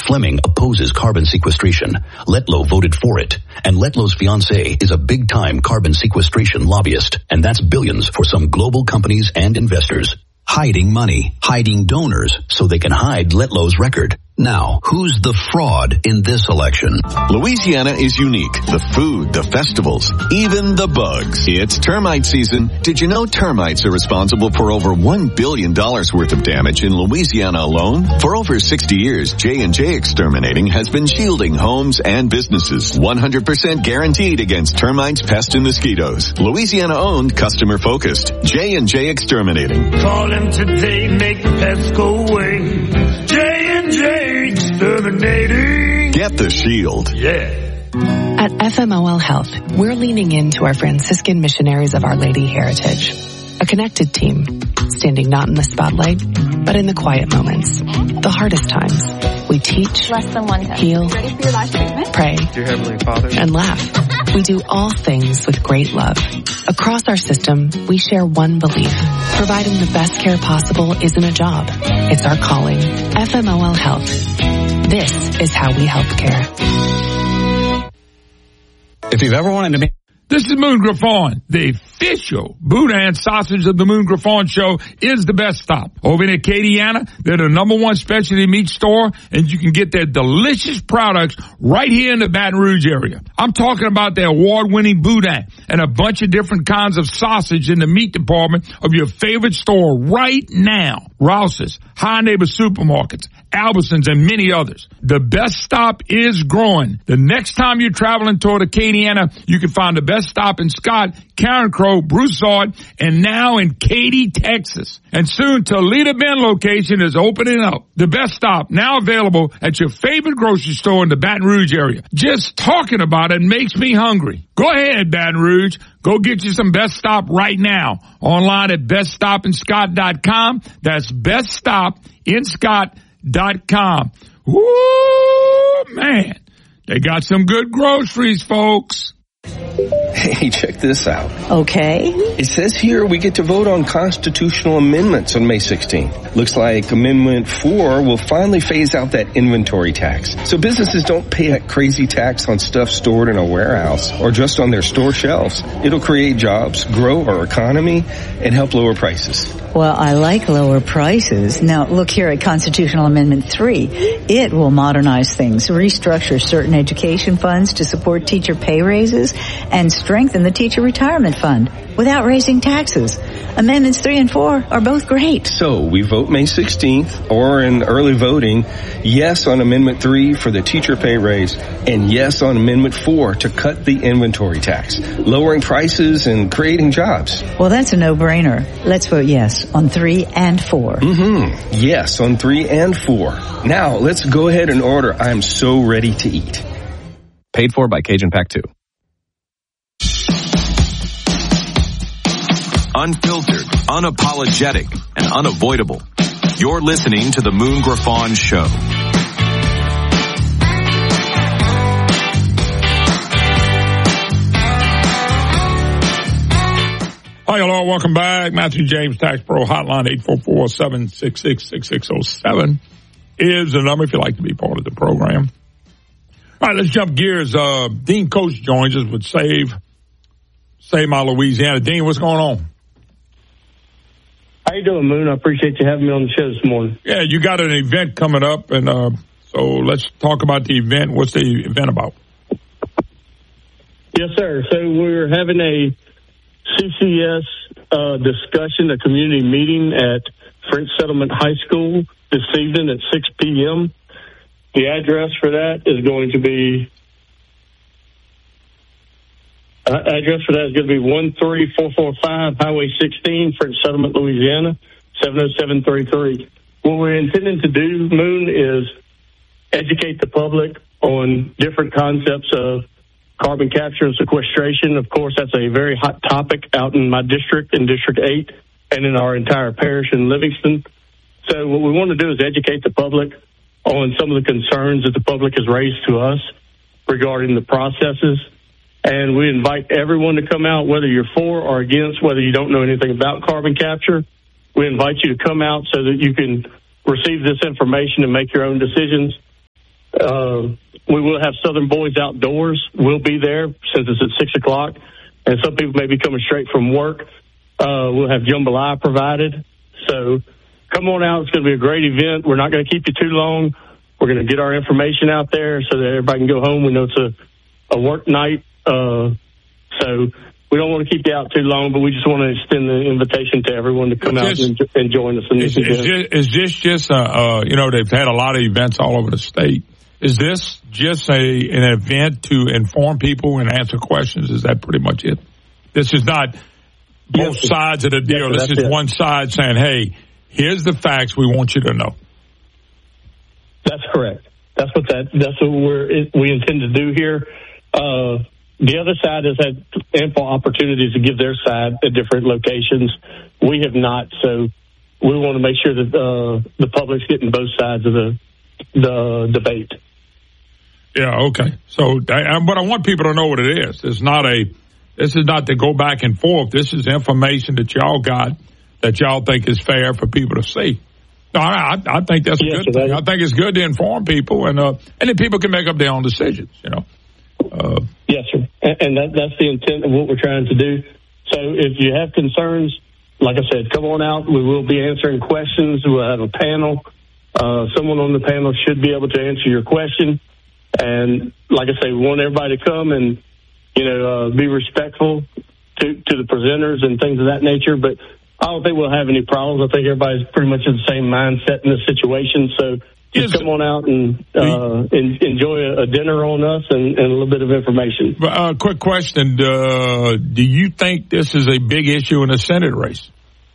Fleming opposes carbon sequestration. Letlow voted for it. And Letlow's fiancé is a big-time carbon sequestration lobbyist. And that's billions for some global companies and investors. Hiding money, hiding donors, so they can hide Letlow's record. Now, who's the fraud in this election? Louisiana is unique. The food, the festivals, even the bugs. It's termite season. Did you know termites are responsible for over $1 billion worth of damage in Louisiana alone? For over 60 years, J&J Exterminating has been shielding homes and businesses. 100% guaranteed against termites, pests, and mosquitoes. Louisiana-owned, customer-focused. J&J Exterminating. Call them today, make the pests go away. J&J Exterminating. Get the shield. Yeah. At FMOL Health, we're leaning into our Franciscan missionaries of Our Lady heritage. A connected team, standing not in the spotlight, but in the quiet moments, the hardest times. We teach, less than 1 time. Heal, ready for your last treatment? Pray, Dear Heavenly Father, and laugh. We do all things with great love. Across our system, we share one belief. Providing the best care possible isn't a job. It's our calling. FMOL Health. This is how we help care. If you've ever wanted to be... This is Moon Griffon. The official Boudin sausage of the Moon Griffon show is the best stop. Over in Acadiana, they're the #1 specialty meat store, and you can get their delicious products right here in the Baton Rouge area. I'm talking about their award-winning Boudin and a bunch of different kinds of sausage in the meat department of your favorite store right now. Rouse's, High Neighbor Supermarkets, Albertsons, and many others. The best stop is growing. The next time you're traveling toward Acadiana, you can find the best stop in Scott, Karen Crow, Broussard, and now in Katy, Texas. And soon, Toledo Bend location is opening up. The best stop now available at your favorite grocery store in the Baton Rouge area. Just talking about it makes me hungry. Go ahead, Baton Rouge. Go get you some Best Stop right now. Online at beststopinscott.com. That's beststopinscott.com. Woo, man. They got some good groceries, folks. Hey, check this out. Okay. It says here we get to vote on constitutional amendments on May 16th. Looks like Amendment 4 will finally phase out that inventory tax. So businesses don't pay that crazy tax on stuff stored in a warehouse or just on their store shelves. It'll create jobs, grow our economy, and help lower prices. Well, I like lower prices. Now, look here at Constitutional Amendment 3. It will modernize things, restructure certain education funds to support teacher pay raises, and strengthen the teacher retirement fund without raising taxes. Amendments 3 and 4 are both great. So we vote May 16th, or in early voting, yes on Amendment 3 for the teacher pay raise, and yes on Amendment 4 to cut the inventory tax, lowering prices and creating jobs. Well, that's a no-brainer. Let's vote yes on 3 and 4. Yes on 3 and 4. Now, let's go ahead and order. I'm so ready to eat. paid for by Cajun Pack 2. Unfiltered, unapologetic, and unavoidable. You're listening to The Moon Griffon Show. Hi, hello, welcome back. Matthew James Tax Pro Hotline 844-766-6607 is the number if you'd like to be part of the program. All right, let's jump gears. Dean Coates joins us with Save My Louisiana. Dean, what's going on? How you doing, Moon? I appreciate you having me on the show this morning. Yeah, you got an event coming up, and so let's talk about the event. What's the event about? Yes, sir. So we're having a CCS discussion, a community meeting at French Settlement High School this evening at 6 p.m. The address for that is going to be 13445 Highway 16, French Settlement, Louisiana, 70733. What we're intending to do, Moon, is educate the public on different concepts of carbon capture and sequestration. Of course, that's a very hot topic out in my district, in District 8, and in our entire parish in Livingston. So what we want to do is educate the public on some of the concerns that the public has raised to us regarding the processes. And we invite everyone to come out, whether you're for or against, whether you don't know anything about carbon capture. We invite you to come out so that you can receive this information and make your own decisions. We will have Southern Boys Outdoors. We'll be there since it's at 6 o'clock. And some people may be coming straight from work. We'll have jambalaya provided. So come on out. It's going to be a great event. We're not going to keep you too long. We're going to get our information out there so that everybody can go home. We know it's a work night. So we don't want to keep you out too long, but we just want to extend the invitation to everyone to come out and join us in this event. Is this just, they've had a lot of events all over the state. Is this just an event to inform people and answer questions? Is that pretty much it? This is not both sides of the deal. This is one side saying, hey, here's the facts we want you to know. That's correct. That's what we intend to do here. The other side has had ample opportunities to give their side at different locations. We have not, so we want to make sure that the public's getting both sides of the debate. Yeah, okay. So, but I want people to know what it is. This is not to go back and forth. This is information that y'all got that y'all think is fair for people to see. No, I think that's a good thing. I think it's good to inform people, and then people can make up their own decisions, Yes, sir. And that's the intent of what we're trying to do. So if you have concerns, like I said, come on out. We will be answering questions. We'll have a panel. Someone on the panel should be able to answer your question. And like I say, we want everybody to come and, be respectful to the presenters and things of that nature. But I don't think we'll have any problems. I think everybody's pretty much in the same mindset in this situation. So just come on out and enjoy a dinner on us and a little bit of information. Quick question. Do you think this is a big issue in the Senate race?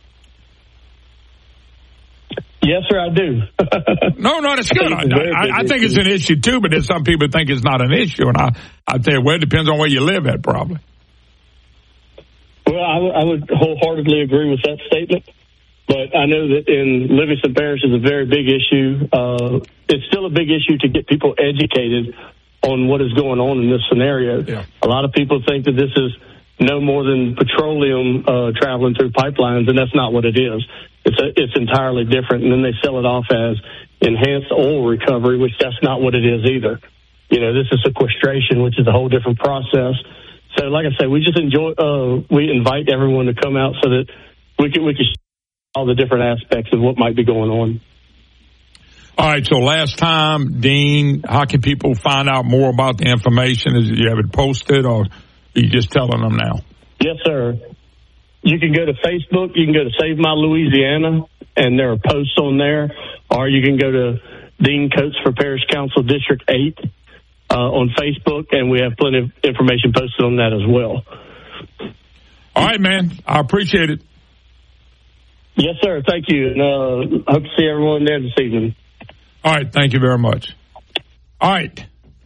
Yes, sir, I do. No, that's good. I think it's an issue, too, but there's some people think it's not an issue. And I tell you, well, it depends on where you live at, probably. Well, I would wholeheartedly agree with that statement. But I know that in Livingston Parish is a very big issue. It's still a big issue to get people educated on what is going on in this scenario. Yeah. A lot of people think that this is no more than petroleum traveling through pipelines, and that's not what it is. It's entirely different, and then they sell it off as enhanced oil recovery, which that's not what it is either. This is sequestration, which is a whole different process. So, like I say, we just we invite everyone to come out so that we can all the different aspects of what might be going on. All right, so last time, Dean, how can people find out more about the information? Is you have it posted, or are you just telling them now? Yes, sir. You can go to Facebook. You can go to Save My Louisiana, and there are posts on there. Or you can go to Dean Coates for Parish Council District 8 on Facebook, and we have plenty of information posted on that as well. All right, man. I appreciate it. Yes, sir. Thank you. And hope to see everyone there this evening. All right. Thank you very much. All right.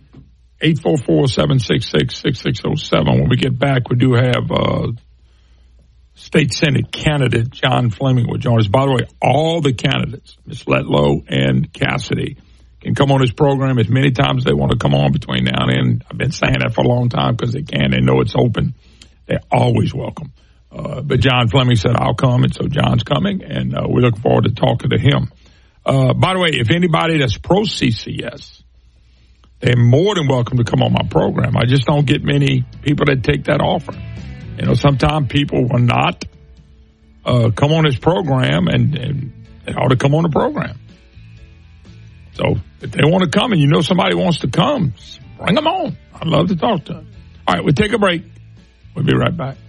844-766-6607. When we get back, we do have State Senate candidate John Fleming will join us. By the way, all the candidates, Ms. Letlow and Cassidy, can come on this program as many times as they want to come on between now and then. I've been saying that for a long time because they can. They know it's open. They're always welcome. But John Fleming said, I'll come, and so John's coming, and we look forward to talking to him. By the way, if anybody that's pro-CCS, they're more than welcome to come on my program. I just don't get many people that take that offer. Sometimes people will not come on this program, and they ought to come on the program. So if they want to come and somebody wants to come, bring them on. I'd love to talk to them. All right, we'll take a break. We'll be right back.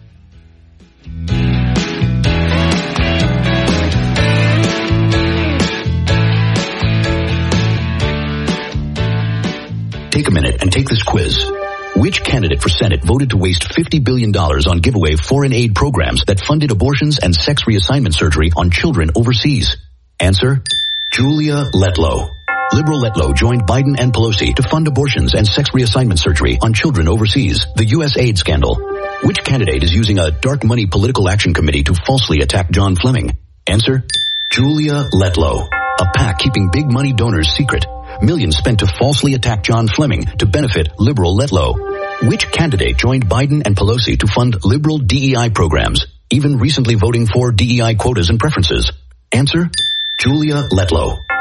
Take a minute and take this quiz. Which candidate for Senate voted to waste $50 billion on giveaway foreign aid programs that funded abortions and sex reassignment surgery on children overseas? Answer, Julia Letlow. Liberal Letlow joined Biden and Pelosi to fund abortions and sex reassignment surgery on children overseas, the U.S. aid scandal. Which candidate is using a dark money political action committee to falsely attack John Fleming? Answer, Julia Letlow. A PAC keeping big money donors secret. Millions spent to falsely attack John Fleming to benefit liberal Letlow. Which candidate joined Biden and Pelosi to fund liberal DEI programs, even recently voting for DEI quotas and preferences? Answer, Julia Letlow.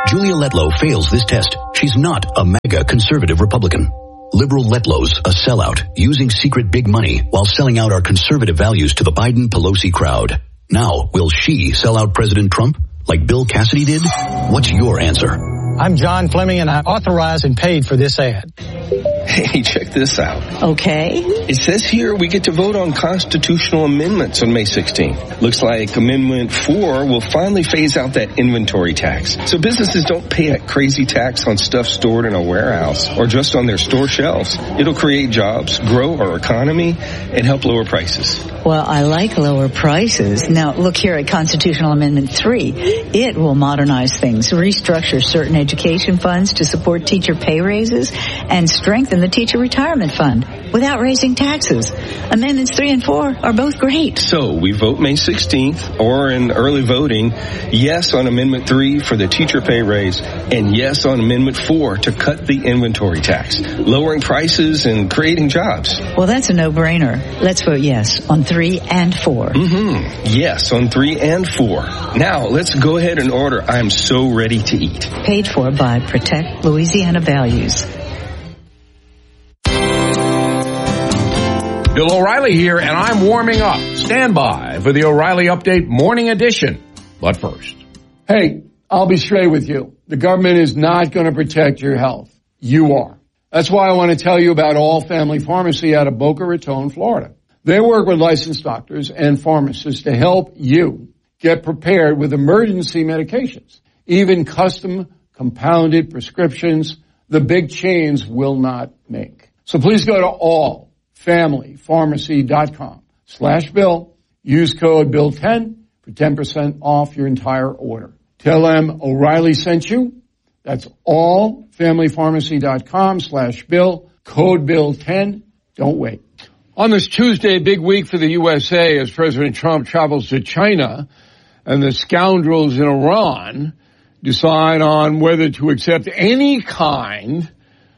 Julia Letlow fails this test. She's not a mega conservative Republican. Liberal Letlow's a sellout, using secret big money while selling out our conservative values to the Biden-Pelosi crowd. Now, will she sell out President Trump like Bill Cassidy did? What's your answer? I'm John Fleming, and I authorized and paid for this ad. Hey, check this out. Okay. It says here we get to vote on constitutional amendments on May 16th. Looks like Amendment 4 will finally phase out that inventory tax. So businesses don't pay that crazy tax on stuff stored in a warehouse or just on their store shelves. It'll create jobs, grow our economy, and help lower prices. Well, I like lower prices. Now, look here at Constitutional Amendment 3. It will modernize things, restructure certain education funds to support teacher pay raises, and strengthen the teacher retirement fund without raising taxes. Amendments 3 and 4 are both great. So we vote May 16th, or in early voting, yes on Amendment 3 for the teacher pay raise, and yes on Amendment 4 to cut the inventory tax, lowering prices and creating jobs. Well, that's a no-brainer. Let's vote yes on 3 and 4. Yes on 3 and 4. Now, let's go ahead and order I'm so ready to eat. Paid for by Protect Louisiana Values. Bill O'Reilly here, and I'm warming up. Stand by for the O'Reilly Update Morning Edition. But first. Hey, I'll be straight with you. The government is not going to protect your health. You are. That's why I want to tell you about All Family Pharmacy out of Boca Raton, Florida. They work with licensed doctors and pharmacists to help you get prepared with emergency medications, even custom compounded prescriptions the big chains will not make. So please go to allfamilypharmacy.com/Bill. Use code Bill10 for 10% off your entire order. Tell them O'Reilly sent you. That's allfamilypharmacy.com/Bill. Code Bill10. Don't wait. On this Tuesday, big week for the USA as President Trump travels to China and the scoundrels in Iran decide on whether to accept any kind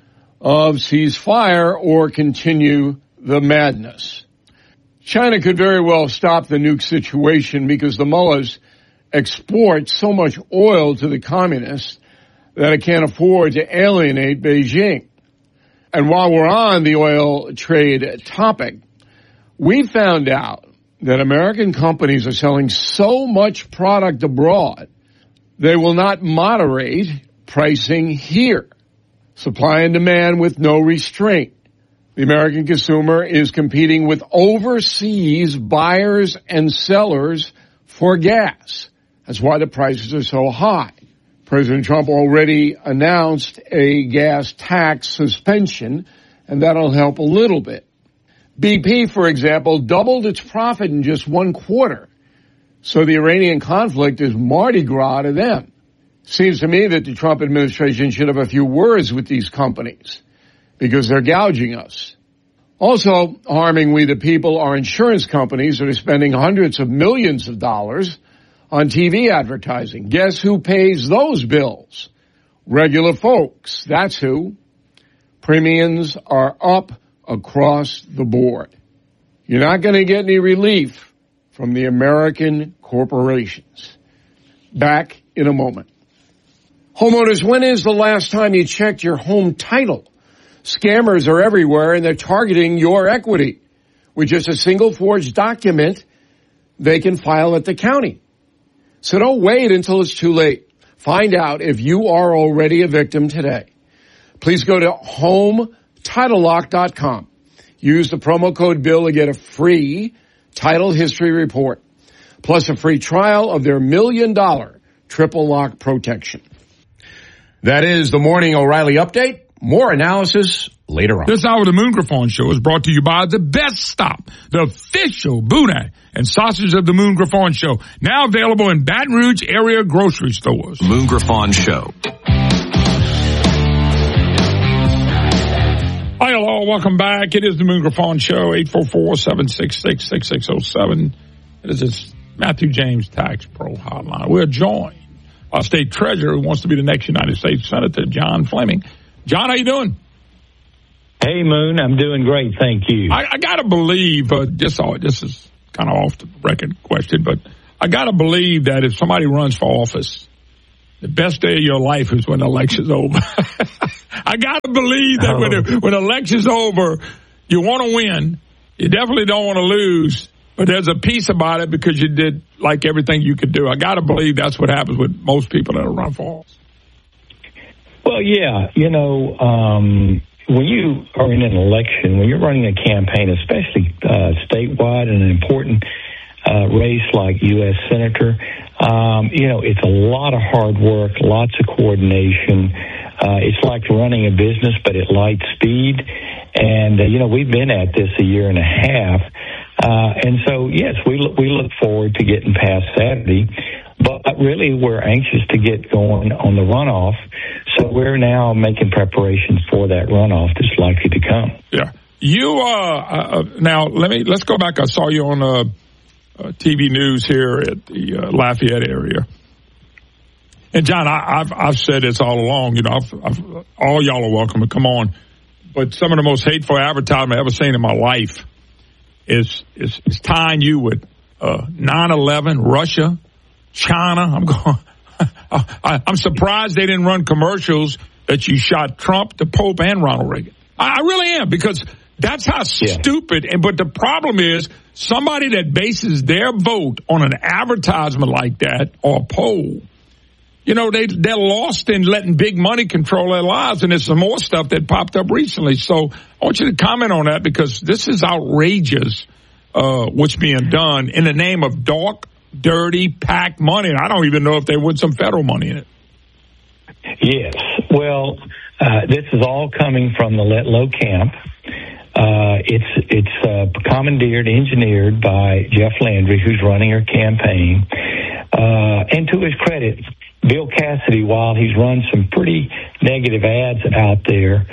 of ceasefire or continue the madness. China could very well stop the nuke situation because the mullahs export so much oil to the communists that it can't afford to alienate Beijing. And while we're on the oil trade topic, we found out that American companies are selling so much product abroad, they will not moderate pricing here. Supply and demand with no restraint. The American consumer is competing with overseas buyers and sellers for gas. That's why the prices are so high. President Trump already announced a gas tax suspension, and that'll help a little bit. BP, for example, doubled its profit in just one quarter. So the Iranian conflict is Mardi Gras to them. Seems to me that the Trump administration should have a few words with these companies because they're gouging us. Also harming we the people are insurance companies that are spending hundreds of millions of dollars on TV advertising. Guess who pays those bills? Regular folks. That's who. Premiums are up across the board. You're not going to get any relief from the American corporations. Back in a moment. Homeowners, when is the last time you checked your home title? Scammers are everywhere and they're targeting your equity. With just a single forged document, they can file at the county. So don't wait until it's too late. Find out if you are already a victim today. Please go to HomeTitleLock.com. Use the promo code BILL to get a free title history report, plus a free trial of their $1 million triple lock protection. That is the Morning O'Reilly Update. More analysis later on. This hour of the Moon Griffon Show is brought to you by The Best Stop, the official boudin and sausage of the Moon Griffon Show. Now available in Baton Rouge area grocery stores. Moon Griffon Show. Hi, hello, welcome back. It is the Moon Griffon Show, 844-766-6607. It is this Matthew James Tax Pro Hotline. We're joined by State Treasurer who wants to be the next United States Senator, John Fleming. John, how you doing? Hey, Moon, I'm doing great, thank you. I got to believe, this is kind of off the record question, but I got to believe that if somebody runs for office the best day of your life is when the election's over. I got to believe that when the election's over, you want to win. You definitely don't want to lose. But there's a piece about it because you did like everything you could do. I got to believe that's what happens with most people that run for office. Well, yeah, when you are in an election, when you're running a campaign, especially statewide in an important race like U.S. Senator, it's a lot of hard work, lots of coordination. It's like running a business, but at light speed. And, we've been at this a year and a half. And so, yes, we look forward to getting past Saturday. But really, we're anxious to get going on the runoff. So we're now making preparations for that runoff that's likely to come. Yeah. You, now, let's go back. I saw you on TV news here at the Lafayette area. And, John, I've said this all along. All y'all are welcome to come on. But some of the most hateful advertisement I've ever seen in my life is tying you with 9/11, Russia, China. I'm surprised they didn't run commercials that you shot Trump, the Pope, and Ronald Reagan. I really am, because that's how stupid. But the problem is somebody that bases their vote on an advertisement like that or a poll, they're lost in letting big money control their lives. And there's some more stuff that popped up recently. So I want you to comment on that, because this is outrageous, what's being done in the name of dark, dirty, PAC money. And I don't even know if they want some federal money in it. Yes. Well, this is all coming from the Letlow camp. It's commandeered, engineered by Jeff Landry, who's running her campaign. And to his credit, Bill Cassidy, while he's run some pretty negative ads out there,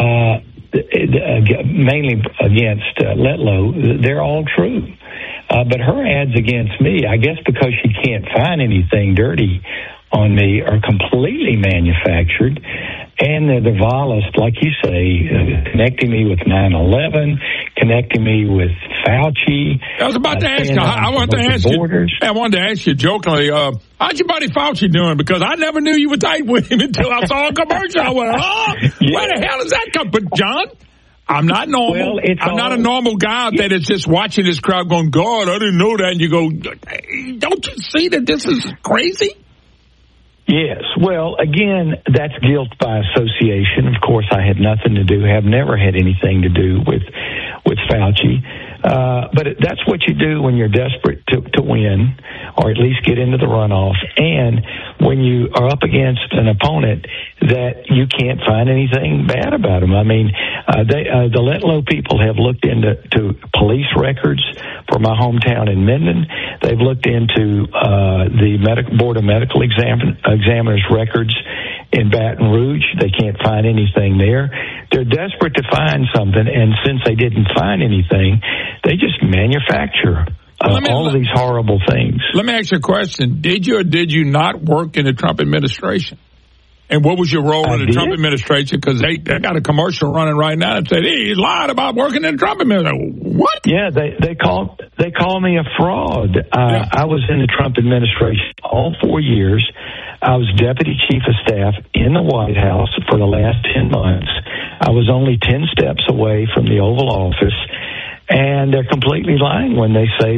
mainly against Letlow, they're all true. But her ads against me, I guess because she can't find anything dirty on me, are completely manufactured. And they're the vilest, like you say, connecting me with 9/11, connecting me with Fauci. I was about to ask you. I wanted to ask you jokingly, how's your buddy Fauci doing? Because I never knew you were tight with him until I saw a commercial. I went, where the hell does that come? But John, I'm not normal. Well, I'm not a normal guy that is just watching this crowd going, God, I didn't know that. And you go, don't you see that this is crazy? Yes. Well, again, that's guilt by association. Of course, I had nothing to do, have never had anything to do with Fauci. But that's what you do when you're desperate to win, or at least get into the runoff, and when you are up against an opponent that you can't find anything bad about them. I mean, the Letlow people have looked into police records for my hometown in Minden. They've looked into the Board of Medical Examiners records in Baton Rouge. They can't find anything there. They're desperate to find something, and since they didn't find anything, they just manufacture all of these horrible things. Let me ask you a question. Did you or did you not work in the Trump administration? And what was your role in the Trump administration? Because they got a commercial running right now that said, hey, he's lied about working in the Trump administration. What? Yeah, they call me a fraud. I was in the Trump administration all 4 years. I was deputy chief of staff in the White House for the last 10 months. I was only 10 steps away from the Oval Office. And they're completely lying when they say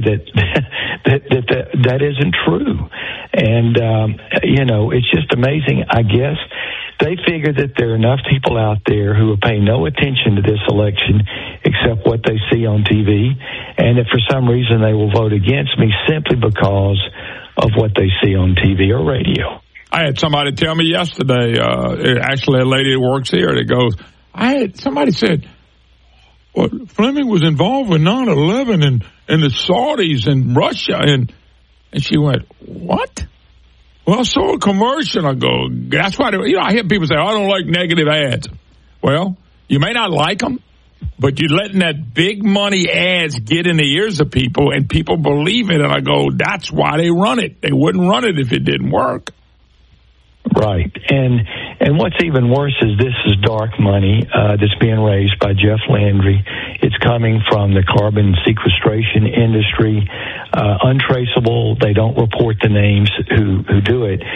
that isn't true. And, it's just amazing. I guess they figure that there are enough people out there who will pay no attention to this election except what they see on TV. And if for some reason they will vote against me simply because of what they see on TV or radio. I had somebody tell me yesterday, actually a lady that works here, that goes, somebody said, well, Fleming was involved with 9/11 and the Saudis and Russia. And she went, what? Well, I saw a commercial. I go, that's why, I hear people say, I don't like negative ads. Well, you may not like them, but you're letting that big money ads get in the ears of people, and people believe it. And I go, that's why they run it. They wouldn't run it if it didn't work. Right. And what's even worse is this is dark money that's being raised by Jeff Landry. It's coming from the carbon sequestration industry, untraceable. They don't report the names who do it.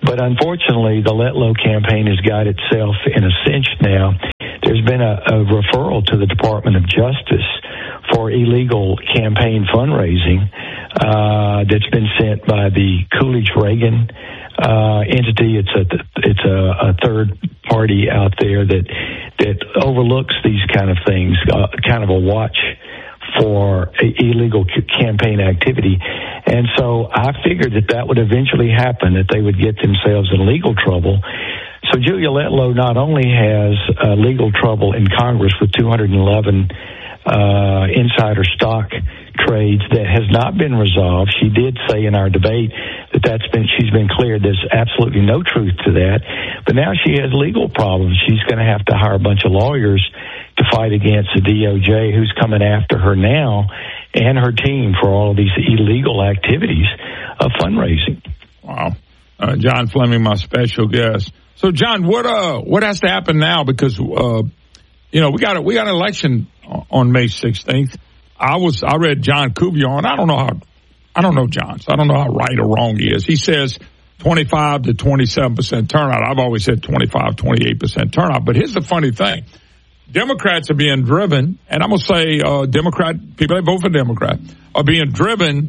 But unfortunately, the Let Low campaign has got itself in a cinch now. There's been a referral to the Department of Justice for illegal campaign fundraising that's been sent by the Coolidge-Reagan entity. It's a third party out there that overlooks these kind of things, kind of a watch for illegal campaign activity. And so I figured that would eventually happen, that they would get themselves in legal trouble. So Julia Letlow not only has legal trouble in Congress with 211 insider stock trades that has not been resolved. She did say in our debate that she's been cleared. There's absolutely no truth to that. But now she has legal problems. She's going to have to hire a bunch of lawyers to fight against the DOJ, who's coming after her now, and her team for all of these illegal activities of fundraising. Wow. John Fleming, my special guest. So, John, what has to happen now? Because we got an election on May 16th. I read John Cuvier, and I don't know John, so I don't know how right or wrong he is. He says 25 to 27% turnout. I've always said 25, 28% turnout. But here's the funny thing. Democrats are being driven, and I'm going to say people that vote for Democrat are being driven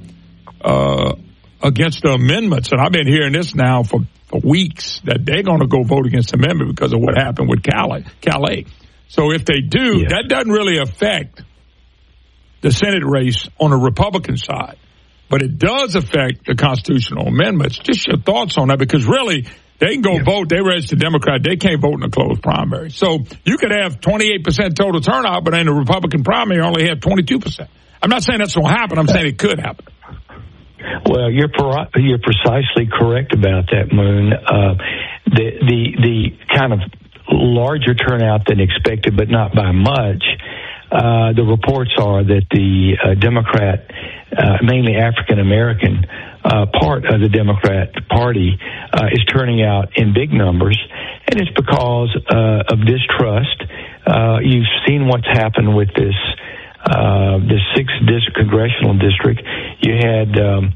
against the amendments. And I've been hearing this now for weeks, that they're going to go vote against the amendment because of what happened with Calais. So if they do, that doesn't really affect the Senate race on the Republican side. But it does affect the constitutional amendments. Just your thoughts on that, because really, they can go vote. They register Democrat. They can't vote in a closed primary. So you could have 28% total turnout, but in the Republican primary, you only have 22%. I'm not saying that's going to happen. I'm saying it could happen. Well, you're precisely correct about that, Moon. The kind of larger turnout than expected, but not by much. The reports are that the Democrat, mainly African American part of the Democrat Party is turning out in big numbers, and it's because of distrust. You've seen what's happened with this 6th congressional district. You had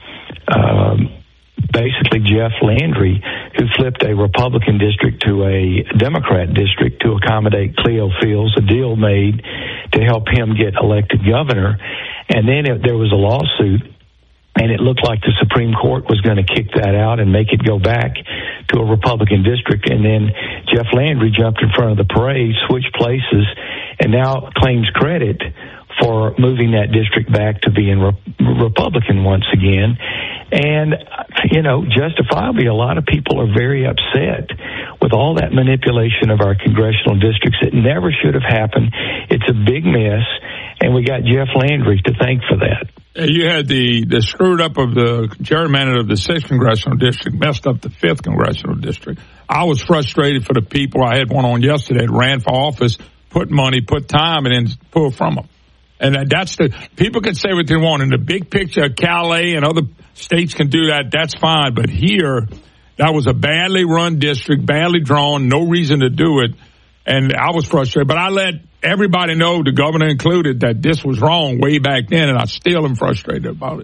basically Jeff Landry, who flipped a Republican district to a Democrat district to accommodate Cleo Fields, a deal made to help him get elected governor. And then there was a lawsuit, and it looked like the Supreme Court was going to kick that out and make it go back to a Republican district. And then Jeff Landry jumped in front of the parade, switched places, and now claims credit for moving that district back to being Republican once again. And, justifiably, a lot of people are very upset with all that manipulation of our congressional districts. It never should have happened. It's a big mess, and we got Jeff Landry to thank for that. You had the screwed up of the gerrymander of the 6th congressional district, messed up the 5th congressional district. I was frustrated for the people. I had one on yesterday that ran for office, put money, put time, and then pulled from them. And that's people can say what they want. In the big picture of Calais and other states can do that, that's fine. But here, that was a badly run district, badly drawn, no reason to do it. And I was frustrated. But I let everybody know, the governor included, that this was wrong way back then, and I still am frustrated about it.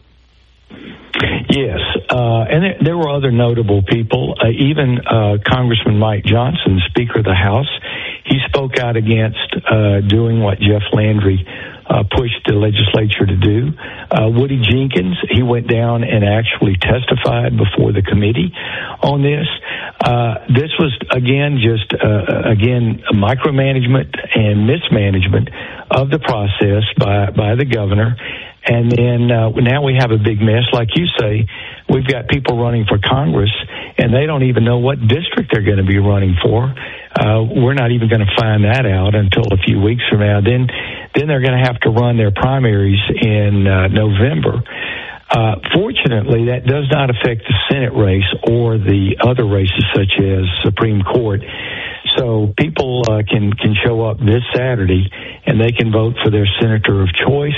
Yes, and there were other notable people. Even Congressman Mike Johnson, Speaker of the House, he spoke out against doing what Jeff Landry pushed the legislature to do. Woody Jenkins, he went down and actually testified before the committee on this. This was, again, just micromanagement and mismanagement of the process by the governor. And then now we have a big mess. Like you say, we've got people running for Congress, and they don't even know what district they're going to be running for. We're not even going to find that out until a few weeks from now. Then they're going to have to run their primaries in November. Fortunately, that does not affect the Senate race or the other races such as Supreme Court. So people can show up this Saturday, and they can vote for their senator of choice.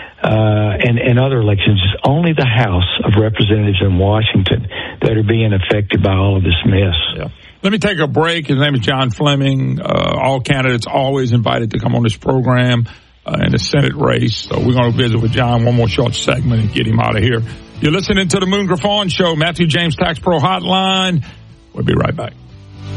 And other elections. It's only the House of Representatives in Washington that are being affected by all of this mess. Yeah. Let me take a break. His name is John Fleming. All candidates always invited to come on this program in the Senate race. So we're going to visit with John one more short segment and get him out of here. You're listening to the Moon Griffon Show, Matthew James Tax Pro Hotline. We'll be right back.